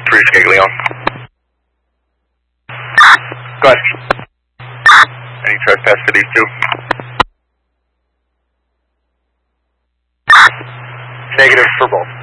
3 Scaglione. Go ahead. Any trespass for these two? Negative for both.